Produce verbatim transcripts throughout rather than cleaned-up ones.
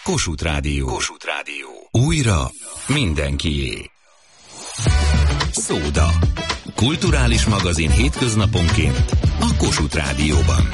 Kossuth Rádió. Kossuth Rádió. Újra mindenkié. Szóda. Kulturális magazin hétköznaponként a Kossuth Rádióban.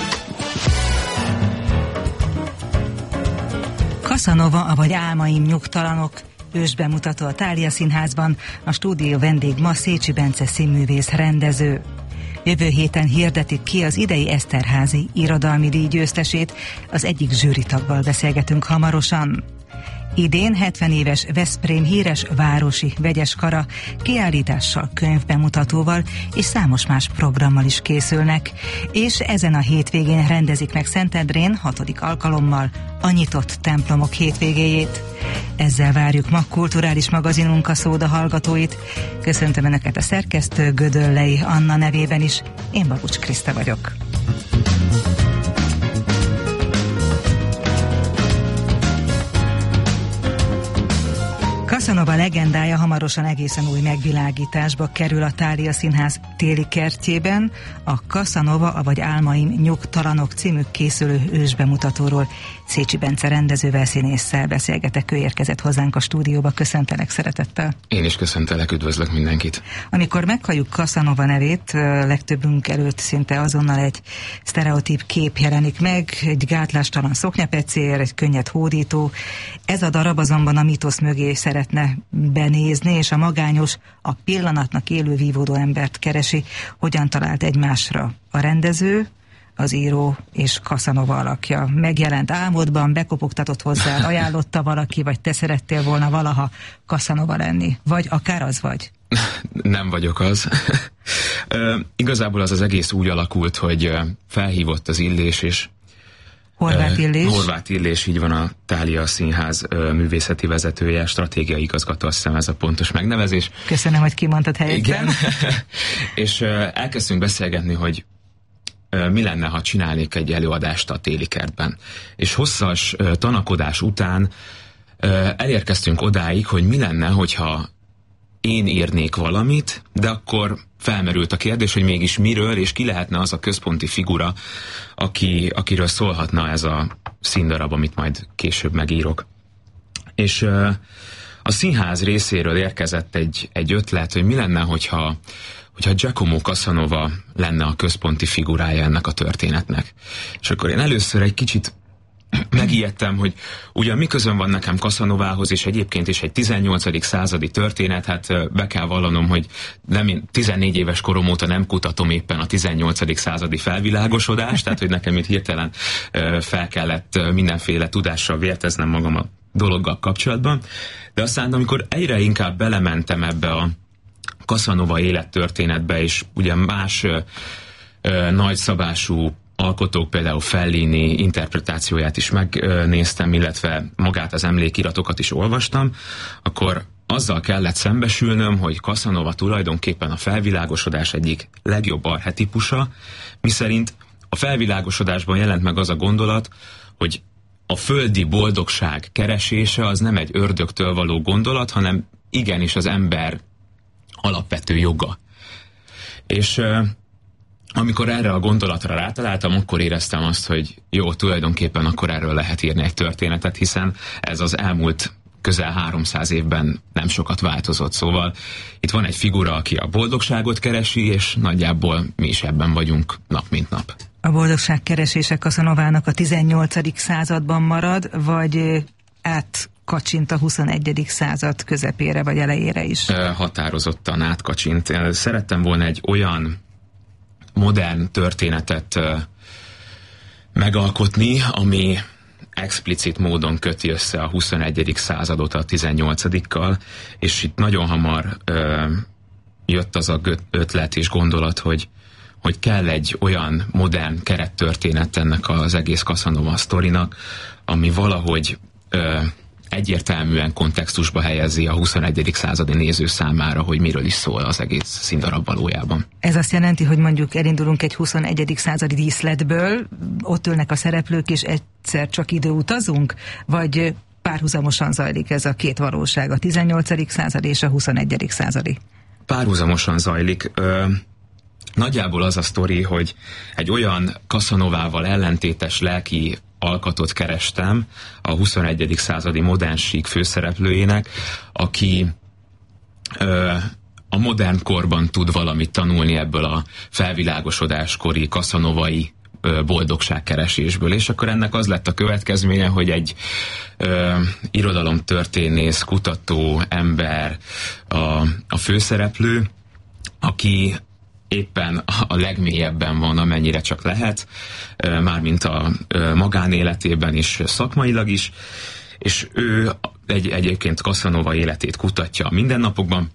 Casanova, avagy Álmaim nyugtalanok. Ősbemutató a Thália Színházban, a stúdió vendég ma Szécsi Bence színművész rendező. Jövő héten hirdetik ki az idei Eszterházy irodalmi díj győztesét, az egyik zsűritaggal beszélgetünk hamarosan. Idén hetven éves Veszprém híres városi vegyeskara kiállítással, könyvbemutatóval és számos más programmal is készülnek, és ezen a hétvégén rendezik meg Szentendrén hatodik alkalommal a nyitott templomok hétvégéjét. Ezzel várjuk ma kulturális magazinunk a Szóda hallgatóit. Köszöntöm Önöket a szerkesztő Gödöllei Anna nevében is. Én Babucs Kriszta vagyok. Casanova legendája hamarosan egészen új megvilágításba kerül a Thália Színház téli kertjében. A Casanova, avagy Álmaim nyugtalanok című készülő ősbemutatóról Szécsi Bence rendezővel, színésszel beszélgetek. Ő érkezett hozzánk a stúdióba. Köszöntelek szeretettel. Én is köszöntelek, üdvözlök mindenkit. Amikor meghalljuk Casanova nevét, legtöbbünk előtt szinte azonnal egy sztereotíp kép jelenik meg, egy gátlástalan szoknyapecér, egy könnyed hódító. Ez a darab azonban a mítosz mögé szeretne benézni, és a magányos, a pillanatnak élő vívódó embert keresi. Hogyan talált egymásra a rendező, az író és Casanova alakja? Megjelent álmodban, bekopogtatott hozzá, ajánlotta valaki, vagy te szerettél volna valaha Casanova lenni? Vagy akár az vagy? Nem vagyok az. uh, igazából az az egész úgy alakult, hogy uh, felhívott az Illés, és Horváth Illés. Uh, Horváth Illés, így van, a Thália Színház uh, művészeti vezetője, stratégiai igazgató, azt hiszem ez a pontos megnevezés. Köszönöm, hogy kimondtad helyettem. Igen. És uh, elkezdtünk beszélgetni, hogy uh, mi lenne, ha csinálnék egy előadást a téli kertben. És hosszas uh, tanakodás után uh, elérkeztünk odáig, hogy mi lenne, hogyha én írnék valamit, de akkor felmerült a kérdés, hogy mégis miről, és ki lehetne az a központi figura, aki, akiről szólhatna ez a színdarab, amit majd később megírok. És uh, a színház részéről érkezett egy, egy ötlet, hogy mi lenne, hogyha, hogyha Giacomo Casanova lenne a központi figurája ennek a történetnek. És akkor én először egy kicsit megijedtem, hogy ugyan mi közön van nekem Casanovához, és egyébként is egy tizennyolcadik századi történet, hát be kell vallanom, hogy nem én tizennégy éves korom óta nem kutatom éppen a tizennyolcadik századi felvilágosodást, tehát hogy nekem itt hirtelen fel kellett mindenféle tudással vérteznem magam a dologgal kapcsolatban. De aztán, amikor egyre inkább belementem ebbe a Casanova élettörténetbe, és ugye más nagyszabású alkotók, például Fellini interpretációját is megnéztem, illetve magát az emlékiratokat is olvastam, akkor azzal kellett szembesülnöm, hogy Casanova tulajdonképpen a felvilágosodás egyik legjobb archetipusa, miszerint a felvilágosodásban jelent meg az a gondolat, hogy a földi boldogság keresése az nem egy ördögtől való gondolat, hanem igenis az ember alapvető joga. És amikor erre a gondolatra rátaláltam, akkor éreztem azt, hogy jó, tulajdonképpen akkor erről lehet írni egy történetet, hiszen ez az elmúlt közel háromszáz évben nem sokat változott. Szóval itt van egy figura, aki a boldogságot keresi, és nagyjából mi is ebben vagyunk nap mint nap. A boldogság keresése Casanovának a tizennyolcadik században marad, vagy átkacsint a huszonegyedik század közepére vagy elejére is? Határozottan átkacsint. Szerettem volna egy olyan modern történetet uh, megalkotni, ami explicit módon köti össze a huszonegyedik századot a tizennyolcadikkal, és itt nagyon hamar uh, jött az a ötlet és gondolat, hogy, hogy kell egy olyan modern kerettörténet ennek az egész Casanova sztorinak, ami valahogy uh, egyértelműen kontextusba helyezi a huszonegyedik századi néző számára, hogy miről is szól az egész színdarab valójában. Ez azt jelenti, hogy mondjuk elindulunk egy huszonegyedik századi díszletből, ott ülnek a szereplők, és egyszer csak időutazunk? Vagy párhuzamosan zajlik ez a két valóság, a tizennyolcadik századi és a huszonegyedik századi? Párhuzamosan zajlik. Ö, nagyjából az a sztori, hogy egy olyan Casanovával ellentétes lelki alkatot kerestem a huszonegyedik századi modern sík főszereplőjének, aki ö, a modern korban tud valamit tanulni ebből a felvilágosodáskori, kaszanovai boldogságkeresésből, és akkor ennek az lett a következménye, hogy egy ö, irodalomtörténész, kutató ember a, a főszereplő, aki éppen a legmélyebben van, amennyire csak lehet, ö, mármint a ö, magánéletében is, szakmailag is, és ő egy, egyébként Casanova életét kutatja a mindennapokban,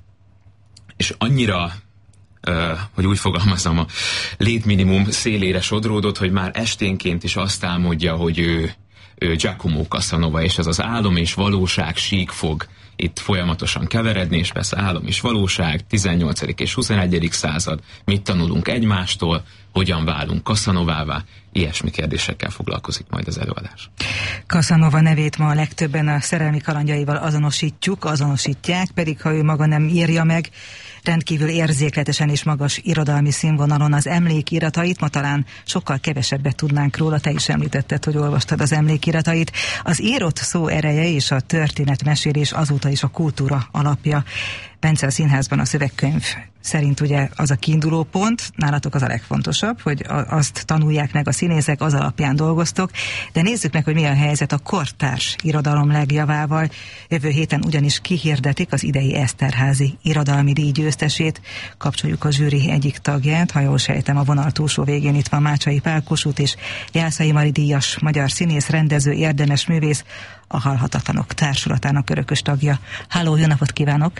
és annyira Uh, hogy úgy fogalmazom, a létminimum szélére sodródott, hogy már esténként is azt álmodja, hogy ő, ő Giacomo Casanova, és ez az álom és valóság sík fog itt folyamatosan keveredni, és persze álom és valóság, tizennyolcadik és huszonegyedik század, mit tanulunk egymástól, hogyan válunk Casanovává, ilyesmi kérdésekkel foglalkozik majd az előadás. Casanova nevét ma a legtöbben a szerelmi kalandjaival azonosítjuk, azonosítják, pedig ha ő maga nem írja meg, rendkívül érzékletesen és magas irodalmi színvonalon az emlékiratait, ma talán sokkal kevesebbet tudnánk róla, te is említetted, hogy olvastad az emlékiratait. Az írott szó ereje és a történetmesélés azóta is a kultúra alapja. Bence, a színházban a szövegkönyv szerint ugye az a kiinduló pont, nálatok az a legfontosabb, hogy azt tanulják meg a színészek, az alapján dolgoztok, de nézzük meg, hogy mi a helyzet a kortárs irodalom legjavával. Jövő héten ugyanis kihirdetik az idei Eszterházy irodalmi díj győztesét. Kapcsoljuk a zsűri egyik tagját, ha jól sejtem, a vonal túlsó végén itt van Mácsai Pál Kossuth és Jászai Mari díjas magyar színész, rendező, érdemes művész, a Halhatatlanok Társulatának örökös tagja. Háló, jó napot kívánok!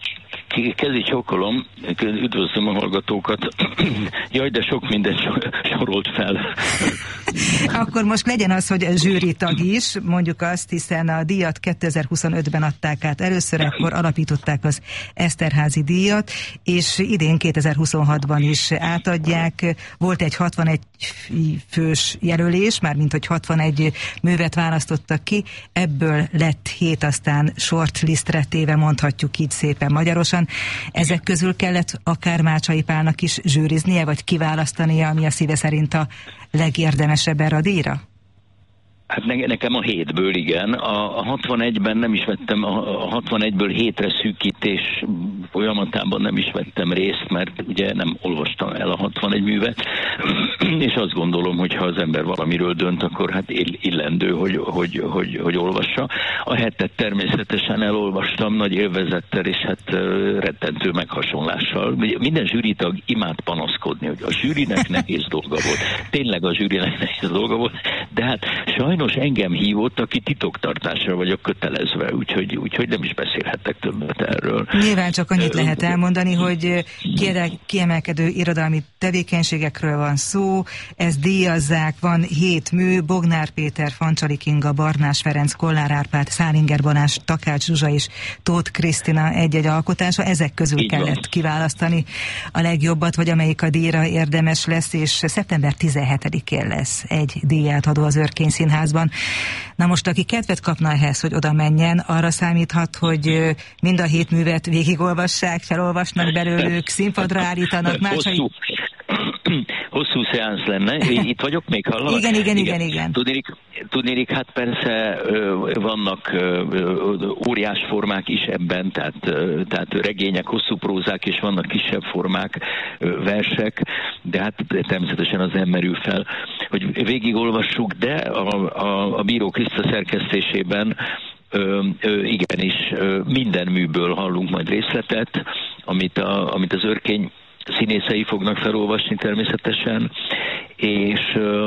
Kezi csókolom, üdvözlöm a hallgatókat. Jaj, de sok mindent sorolt fel. Akkor most legyen az, hogy a zsűri tag is, mondjuk azt, hiszen a díjat kétezer-huszonötben adták át először, akkor alapították az Eszterházy díjat, és idén kétezer-huszonhatban is átadják. Volt egy hatvanegy fős jelölés, mármint hogy hatvanegy művet választottak ki, ebből lett hét, aztán shortlistre téve, mondhatjuk így szépen magyarosan. Ezek közül kellett akár Mácsai Pálnak is zsűriznie, vagy kiválasztania, ami a szíve szerint a legérdemesebb erre a díjra? Hát nekem a hétből igen. A hatvanegyben nem is vettem, a hatvanegyből hétre szűkítés folyamatában nem is vettem részt, mert ugye nem olvastam el a hatvanegy művet, és azt gondolom, hogy ha az ember valamiről dönt, akkor hát illendő, hogy, hogy, hogy, hogy olvassa. A hetet természetesen elolvastam nagy élvezettel, és hát rettentő meghasonlással. Minden zsűritag imád panaszkodni, hogy a zsűrinek nehéz dolga volt. Tényleg a zsűrinek nehéz dolga volt, de hát sajnos engem hívott, aki titoktartásra vagyok kötelezve, úgyhogy, úgyhogy nem is beszélhetek többet erről. Nyilván csak annyit lehet elmondani, hogy kiemelkedő irodalmi tevékenységekről van szó, ezt díjazzák, van hét mű, Bognár Péter, Fancsali Kinga, Barnás Ferenc, Kollár Árpád, Szálinger Balázs, Takács Zsuzsa és Tóth Krisztina egy-egy alkotása, ezek közül így kellett van kiválasztani a legjobbat, vagy amelyik a díjra érdemes lesz, és szeptember tizenhetedikén lesz egy díjátadó az Örkény Színházban. Na most, aki kedvet kapna ehhez, hogy oda menjen, arra számíthat, hogy mind a hét művet végigolvassák, felolvasnak belőlük, színpadra állítanak. Mácsai... Hosszú, hosszú szeánsz lenne. Itt vagyok még, hallanak? Igen, igen, igen, igen. Tudnék, tudnék, hát persze vannak óriás formák is ebben, tehát, tehát regények, hosszú prózák, és vannak kisebb formák, versek, de hát természetesen az nem merül fel, hogy végigolvassuk, de a, a, a Bíró Kriszta szerkesztésében Ö, ö, igenis ö, minden műből hallunk majd részletet, amit, a, amit az Örkény színészei fognak felolvasni természetesen, és,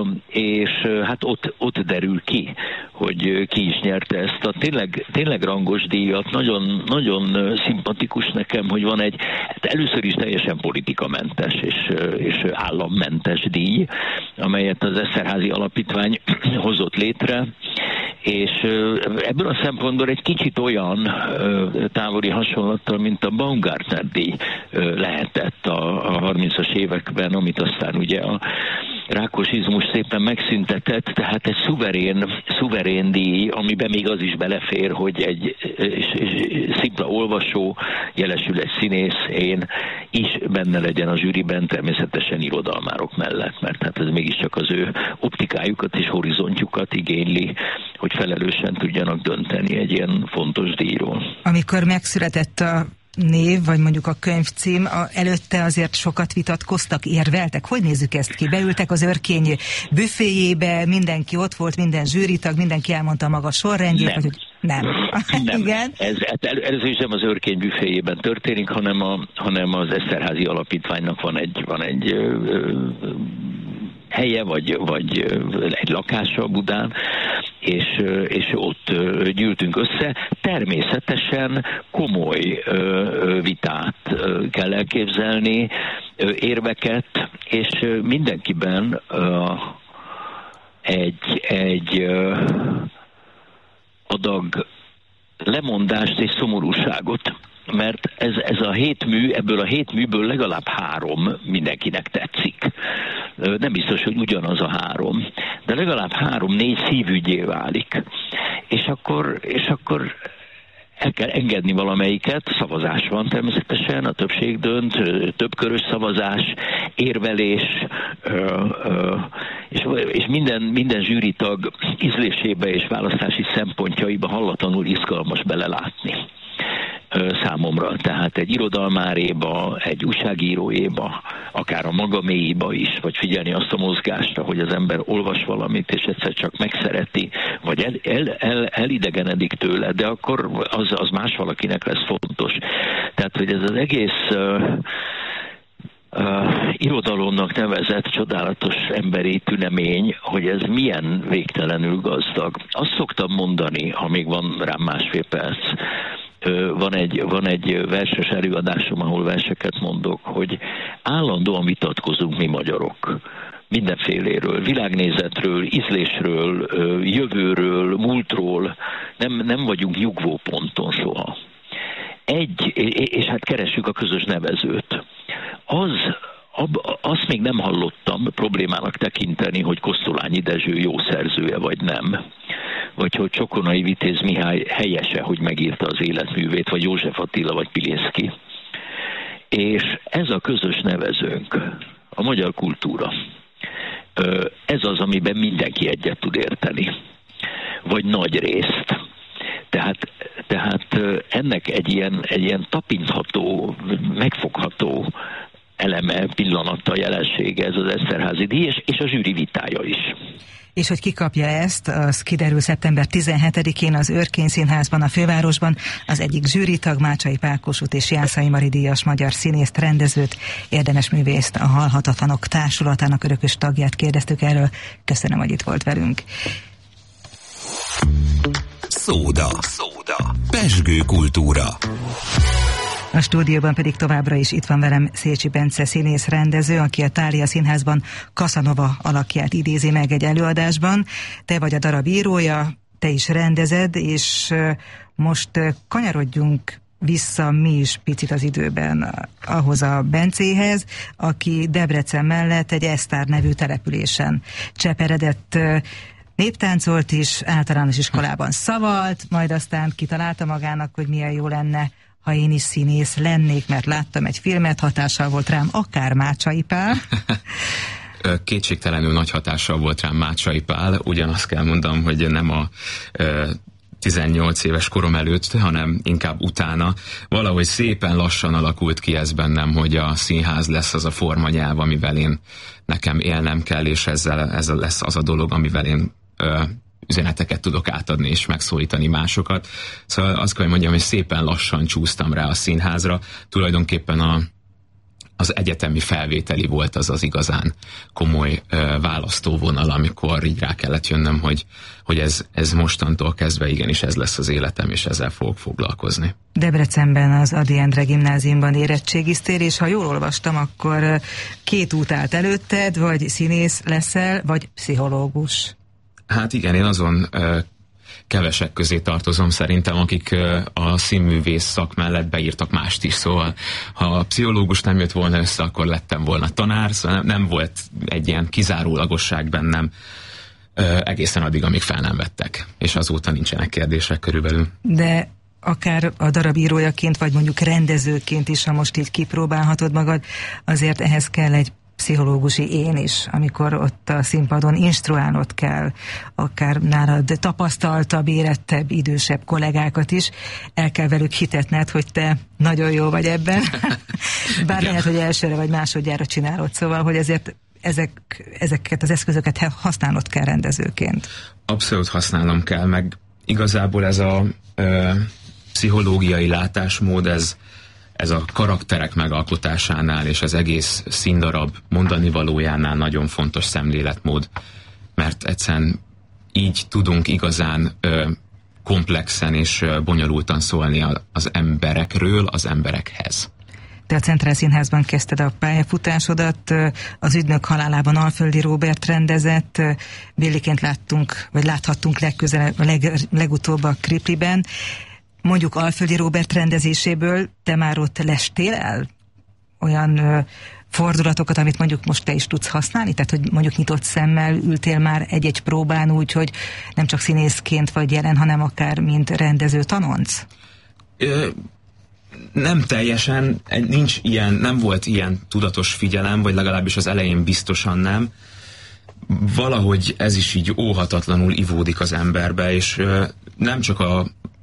és hát ott, ott derül ki, hogy ki is nyerte ezt a tényleg, tényleg rangos díjat. Nagyon, nagyon szimpatikus nekem, hogy van egy, hát először is teljesen politikamentes és, és állammentes díj, amelyet az Eszterházy Alapítvány hozott létre, és ebből a szempontból egy kicsit olyan távoli hasonlattal, mint a Baumgartner díj lehetett a, a harmincas években, amit aztán ugye a Rákosizmus szépen megszüntetett, tehát egy szuverén, szuverén díj, amiben még az is belefér, hogy egy és, és szimpla olvasó, jelesül egy színész, én is benne legyen a zsűriben, természetesen irodalmárok mellett, mert hát ez mégiscsak az ő optikájukat és horizontjukat igényli, hogy felelősen tudjanak dönteni egy ilyen fontos díjról. Amikor megszületett a név, vagy mondjuk a könyvcím, a, előtte azért sokat vitatkoztak, érveltek. Hogy nézzük ezt ki? Beültek az Örkény büféjébe, mindenki ott volt, minden zsűritag, mindenki elmondta maga sorrendjét, Nem. vagy hogy nem. Nem. Igen. Ez, először is nem az Örkény büféjében történik, hanem, a, hanem az Eszterházy Alapítványnak van egy, van egy ö, ö, helye, vagy, vagy egy lakása Budán, és, és ott gyűltünk össze. Természetesen komoly vitát kell elképzelni, érveket, és mindenkiben egy, egy adag lemondást és szomorúságot. Mert ez, ez a hét mű, ebből a hét műből legalább három mindenkinek tetszik. Nem biztos, hogy ugyanaz a három, de legalább három-négy szívügyé válik. És akkor, és akkor el kell engedni valamelyiket, szavazás van természetesen, a többség dönt, többkörös szavazás, érvelés, és, és minden, minden zsűritag ízlésébe és választási szempontjaiba hallatlanul izgalmas belelátni. Számomra, tehát egy irodalmáréba, egy újságíróéba, akár a magaméiba is, vagy figyelni azt a mozgásra, hogy az ember olvas valamit, és egyszer csak megszereti, vagy el, el, el, elidegenedik tőle, de akkor az, az más valakinek lesz fontos. Tehát, hogy ez az egész uh, uh, irodalomnak nevezett csodálatos emberi tünemény, hogy ez milyen végtelenül gazdag. Azt szoktam mondani, ha még van rám másfél perc, Van egy, van egy verses előadásom, ahol verseket mondok, hogy állandóan vitatkozunk mi magyarok. Mindenféléről, világnézetről, ízlésről, jövőről, múltról. Nem, nem vagyunk nyugvóponton soha. Egy, és hát keressük a közös nevezőt. Az, ab, azt még nem hallottam problémának tekinteni, hogy Kosztolányi Dezső jó szerzője vagy nem. Vagy hogy Csokonai Vitéz Mihály helyese, hogy megírta az életművét, vagy József Attila, vagy Pilinszky. És ez a közös nevezőnk, a magyar kultúra. Ez az, amiben mindenki egyet tud érteni. Vagy nagy részt. Tehát, tehát ennek egy ilyen, egy ilyen tapintható, megfogható eleme, pillanata, jelensége ez az Eszterházy díj, és, és a zsűri vitája is. És hogy ki kapja ezt, az kiderül szeptember tizenhetedikén az Örkény Színházban, a fővárosban. Az egyik zsűritag, Mácsai Pál Kossuth és Jászai Mari díjas magyar színészt, rendezőt, érdemes művészt, a Halhatatlanok Társulatának örökös tagját kérdeztük erről. Köszönöm, hogy itt volt velünk. Szóda. Szóda. Pezsgő kultúra. A stúdióban pedig továbbra is itt van velem Szécsi Bence színész rendező, aki a Thália Színházban Casanova alakját idézi meg egy előadásban. Te vagy a darab írója, te is rendezed, és most kanyarodjunk vissza mi is picit az időben ahhoz a Bencéhez, aki Debrecen mellett egy Esztár nevű településen cseperedett, néptáncolt is, általános iskolában szavalt, majd aztán kitalálta magának, hogy milyen jó lenne, ha én is színész lennék, mert láttam egy filmet, hatással volt rám akár Mácsai Pál. Kétségtelenül nagy hatással volt rám Mácsai Pál, ugyanazt kell mondanom, hogy nem a tizennyolc éves korom előtt, hanem inkább utána. Valahogy szépen lassan alakult ki ez bennem, hogy a színház lesz az a formanyelv, amivel én nekem élnem kell, és ezzel, ezzel lesz az a dolog, amivel én ö, üzeneteket tudok átadni és megszólítani másokat. Szóval azt kell, hogy mondjam, hogy szépen lassan csúsztam rá a színházra. Tulajdonképpen a, az egyetemi felvételi volt az az igazán komoly ö, választóvonal, amikor így rá kellett jönnöm, hogy, hogy ez, ez mostantól kezdve igenis ez lesz az életem, és ezzel fogok foglalkozni. Debrecenben az Ady Endre gimnáziumban érettségiztél, és ha jól olvastam, akkor két út állt előtted, vagy színész leszel, vagy pszichológus. Hát igen, én azon ö, kevesek közé tartozom szerintem, akik a színművész szak mellett beírtak mást is, szóval ha a pszichológus nem jött volna össze, akkor lettem volna tanár, szóval nem, nem volt egy ilyen kizárólagosság bennem egészen addig, amíg fel nem vettek, és azóta nincsenek kérdések körülbelül. De akár a darabírójaként, vagy mondjuk rendezőként is, ha most így kipróbálhatod magad, azért ehhez kell egy pszichológusi én is, amikor ott a színpadon instruálnod kell, akár nálad tapasztaltabb, érettebb, idősebb kollégákat is, el kell velük hitetned, hogy te nagyon jó vagy ebben, bár lehet, hogy elsőre vagy másodjára csinálod, szóval, hogy ezért ezek, ezeket az eszközöket használnod kell rendezőként. Abszolút használnom kell, meg igazából ez a ö, pszichológiai látásmód, ez ez a karakterek megalkotásánál és az egész színdarab mondani valójánál nagyon fontos szemléletmód, mert egyszerűen így tudunk igazán ö, komplexen és ö, bonyolultan szólni a, az emberekről az emberekhez. Te a Centrál Színházban kezdted a pályafutásodat, az Ügynök halálában Alföldi Róbert rendezett, Billiként láttunk, vagy láthattunk legközelebb, leg, legutóbb a Kripliben. Mondjuk Alföldi Róbert rendezéséből te már ott lestél el olyan ö, fordulatokat, amit mondjuk most te is tudsz használni? Tehát, hogy mondjuk nyitott szemmel ültél már egy-egy próbán úgy, hogy nem csak színészként vagy jelen, hanem akár mint rendező tanonc? Ö, nem teljesen, nincs ilyen, nem volt ilyen tudatos figyelem, vagy legalábbis az elején biztosan nem. Valahogy ez is így óhatatlanul ivódik az emberbe, és ö, nem csak a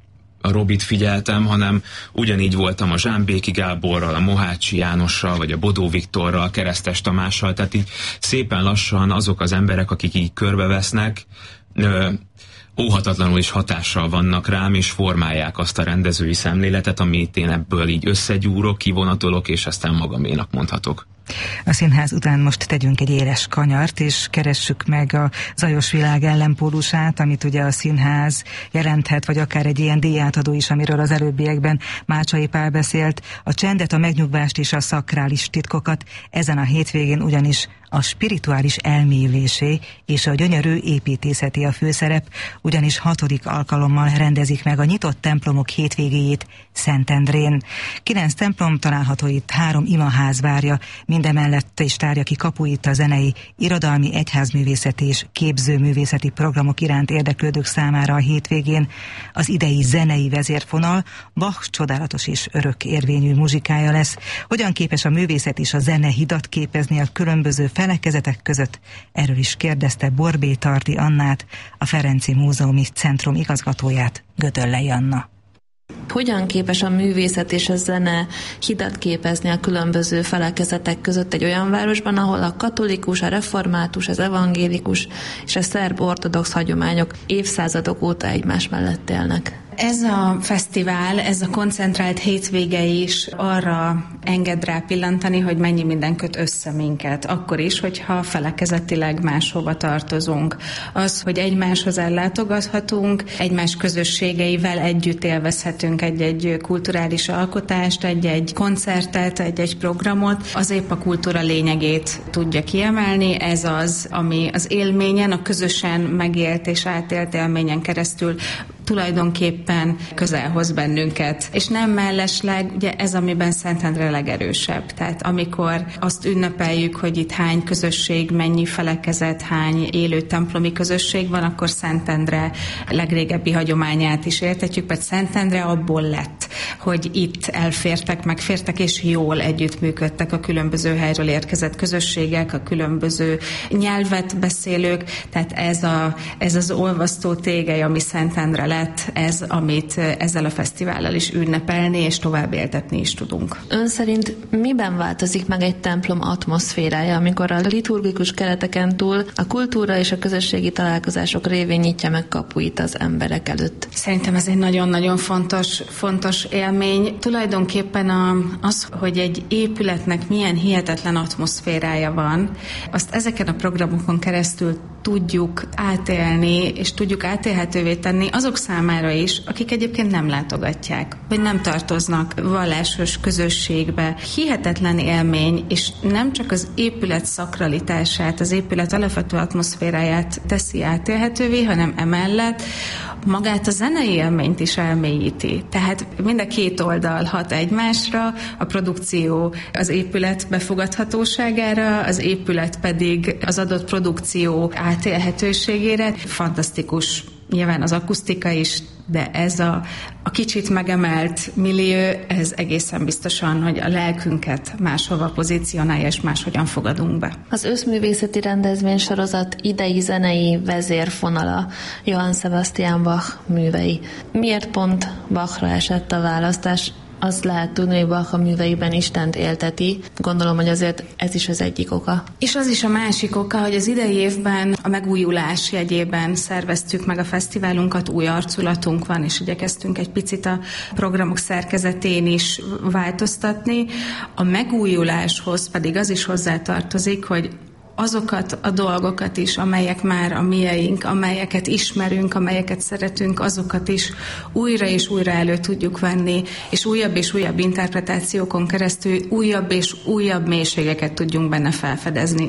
a Robit figyeltem, hanem ugyanígy voltam a Zsámbéki Gáborral, a Mohácsi Jánossal, vagy a Bodó Viktorral, Keresztes Tamással, tehát így szépen lassan azok az emberek, akik így körbevesznek, ö, óhatatlanul is hatással vannak rám, és formálják azt a rendezői szemléletet, amit én ebből így összegyúrok, kivonatolok, és aztán magaménak mondhatok. A színház után most tegyünk egy éles kanyart, és keressük meg a zajos világ ellenpólusát, amit ugye a színház jelenthet, vagy akár egy ilyen díjátadó is, amiről az előbbiekben Mácsai Pál beszélt. A csendet, a megnyugvást és a szakrális titkokat ezen a hétvégén ugyanis a spirituális elmélyülésé és a gyönyörű építészeti a főszerep, ugyanis hatodik alkalommal rendezik meg a nyitott templomok hétvégéjét Szentendrén. Kilenc templom található itt, három imaház várja, mindemellett is tárja ki kapuit a zenei, irodalmi, egyházművészeti és képzőművészeti programok iránt érdeklődők számára a hétvégén. Az idei zenei vezérfonal Bach csodálatos és örök érvényű muzsikája lesz. Hogyan képes a művészet és a zene hidat képezni a különböző felekezetek között? Erről is kérdezte Borbé Tardi Annát, a Ferenci Múzeumi Centrum igazgatóját, Gödöllei Anna. Hogyan képes a művészet és a zene hidat képezni a különböző felekezetek között egy olyan városban, ahol a katolikus, a református, az evangélikus és a szerb ortodox hagyományok évszázadok óta egymás mellett élnek? Ez a fesztivál, ez a koncentrált hétvége is arra enged rá pillantani, hogy mennyi minden köt össze minket. Akkor is, hogyha felekezetileg máshova tartozunk. Az, hogy egymáshoz ellátogathatunk, egymás közösségeivel együtt élvezhetünk egy-egy kulturális alkotást, egy-egy koncertet, egy-egy programot, az épp a kultúra lényegét tudja kiemelni. Ez az, ami az élményen, a közösen megélt és átélt élményen keresztül tulajdonképpen közel hoz bennünket. És nem mellesleg, ugye ez, amiben Szentendre legerősebb. Tehát amikor azt ünnepeljük, hogy itt hány közösség, mennyi felekezet, hány élő templomi közösség van, akkor Szentendre legrégebbi hagyományát is értetjük, mert Szentendre abból lett, hogy itt elfértek, megfértek, és jól együttműködtek a különböző helyről érkezett közösségek, a különböző nyelvet beszélők, tehát ez, a, ez az olvasztó tégely, ami Szentendre lett, ez, amit ezzel a fesztivállal is ünnepelni és tovább éltetni is tudunk. Ön szerint miben változik meg egy templom atmoszférája, amikor a liturgikus kereteken túl a kultúra és a közösségi találkozások révén nyitja meg kapuit az emberek előtt? Szerintem ez egy nagyon-nagyon fontos, fontos élmény. Tulajdonképpen a, az, hogy egy épületnek milyen hihetetlen atmoszférája van, azt ezeken a programokon keresztül tudjuk átélni, és tudjuk átélhetővé tenni azok számára is, akik egyébként nem látogatják, vagy nem tartoznak vallásos közösségbe. Hihetetlen élmény, és nem csak az épület szakralitását, az épület alapvető atmoszféráját teszi átélhetővé, hanem emellett magát a zenei élményt is elmélyíti. Tehát mind a két oldal hat egymásra, a produkció az épület befogadhatóságára, az épület pedig az adott produkció átélhetőségére. Fantasztikus nyilván az akusztika is, de ez a, a kicsit megemelt millió, ez egészen biztosan, hogy a lelkünket máshova pozícionálja, és máshogyan fogadunk be. Az összművészeti rendezvénysorozat idei zenei vezérfonala Johann Sebastian Bach művei. Miért pont Bachra esett a választás? Azt lehet tudni, hogy Bach a műveiben Istent élteti. Gondolom, hogy azért ez is az egyik oka. És az is a másik oka, hogy az idei évben a megújulás jegyében szerveztük meg a fesztiválunkat, új arculatunk van, és igyekeztünk egy picit a programok szerkezetén is változtatni. A megújuláshoz pedig az is hozzátartozik, hogy azokat a dolgokat is, amelyek már a mieink, amelyeket ismerünk, amelyeket szeretünk, azokat is újra és újra elő tudjuk venni, és újabb és újabb interpretációkon keresztül újabb és újabb mélységeket tudjunk benne felfedezni.